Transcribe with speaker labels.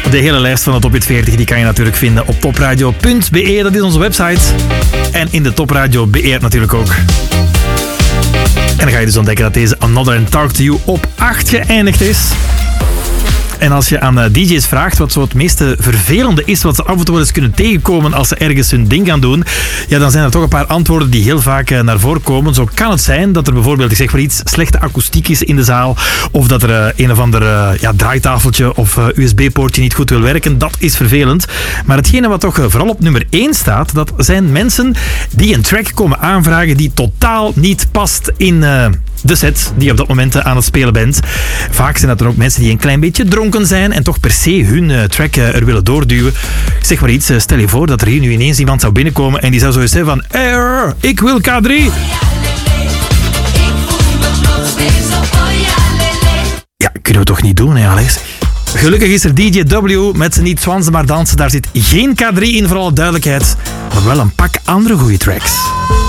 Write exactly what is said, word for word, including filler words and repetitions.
Speaker 1: De hele lijst van de Top Hit veertig die kan je natuurlijk vinden op topradio punt be. Dat is onze website. En in de Topradio B E natuurlijk ook. En dan ga je dus ontdekken dat deze Another and Talk to You op acht geëindigd is. En als je aan D J's vraagt wat zo het meeste vervelende is wat ze af en toe wel eens kunnen tegenkomen als ze ergens hun ding gaan doen, ja, dan zijn er toch een paar antwoorden die heel vaak naar voren komen. Zo kan het zijn dat er bijvoorbeeld, ik zeg maar iets, slechte akoestiek is in de zaal, of dat er uh, een of ander uh, ja, draaitafeltje of uh, U S B-poortje niet goed wil werken. Dat is vervelend. Maar hetgene wat toch uh, vooral op nummer één staat, dat zijn mensen die een track komen aanvragen die totaal niet past in uh, de set die je op dat moment uh, aan het spelen bent. Vaak zijn dat er ook mensen die een klein beetje dronken zijn en toch per se hun uh, track uh, er willen doorduwen. Zeg maar iets, uh, stel je voor dat er hier nu ineens iemand zou binnenkomen en die zou zo eens zeggen van hey, ik wil K drie. Ja, kunnen we toch niet doen, hè Alex? Gelukkig is er D J W met zijn niet zwansen maar dansen. Daar zit geen K drie in, voor alle duidelijkheid. Maar wel een pak andere goede tracks.